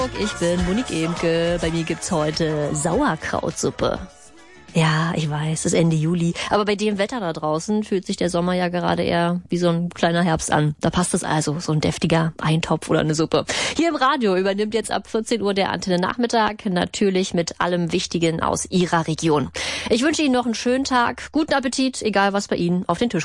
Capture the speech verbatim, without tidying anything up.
Ich bin Monique Emke. Bei mir gibt's heute Sauerkrautsuppe. Ja, ich weiß, es ist Ende Juli. Aber bei dem Wetter da draußen fühlt sich der Sommer ja gerade eher wie so ein kleiner Herbst an. Da passt es also, so ein deftiger Eintopf oder eine Suppe. Hier im Radio übernimmt jetzt ab vierzehn Uhr der Antenne Nachmittag, natürlich mit allem Wichtigen aus Ihrer Region. Ich wünsche Ihnen noch einen schönen Tag, guten Appetit, egal was bei Ihnen auf den Tisch